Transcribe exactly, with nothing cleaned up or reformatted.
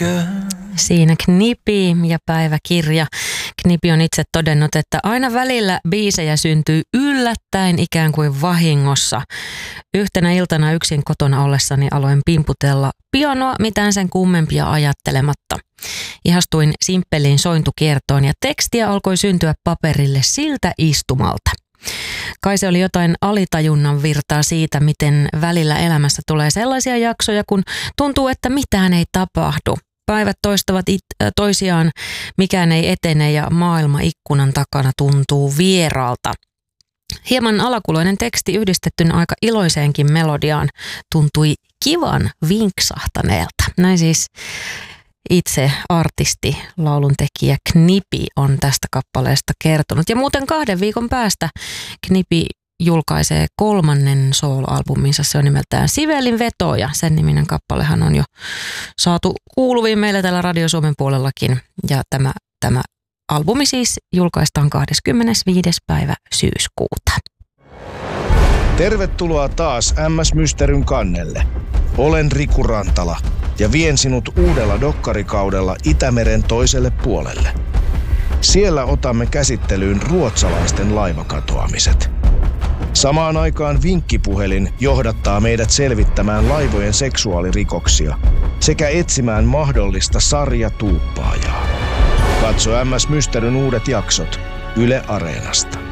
Siinä Knipi ja päiväkirja. Knipi on itse todennut, että aina välillä biisejä syntyy yllättäen ikään kuin vahingossa. Yhtenä iltana yksin kotona ollessani aloin pimputella pianoa mitään sen kummempia ajattelematta. Ihastuin simppeliin sointukiertoon ja tekstiä alkoi syntyä paperille siltä istumalta. Kai se oli jotain alitajunnan virtaa siitä, miten välillä elämässä tulee sellaisia jaksoja, kun tuntuu, että mitään ei tapahdu. Päivät toistavat it, toisiaan, mikään ei etene ja maailma ikkunan takana tuntuu vieraalta. Hieman alakuloinen teksti yhdistettynä aika iloiseenkin melodiaan tuntui kivan vinksahtaneelta. Näin siis itse artisti, lauluntekijä Knipi on tästä kappaleesta kertonut. Ja muuten kahden viikon päästä Knipi julkaisee kolmannen soolo-albuminsa. Se on nimeltään Sivelin veto ja sen niminen kappalehan on jo saatu kuuluviin meillä täällä Radio Suomen puolellakin. Ja tämä, tämä albumi siis julkaistaan kahdeskymmenesviides päivä syyskuuta. Tervetuloa taas M S Mysteryn kannelle. Olen Riku Rantala ja vien sinut uudella dokkarikaudella Itämeren toiselle puolelle. Siellä otamme käsittelyyn ruotsalaisten laivakatoamiset. Samaan aikaan vinkkipuhelin johdattaa meidät selvittämään laivojen seksuaalirikoksia sekä etsimään mahdollista sarjatuuppaajaa. Katso M S Mysteryn uudet jaksot Yle Areenasta.